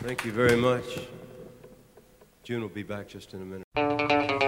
Thank you very much. June will be back just in a minute.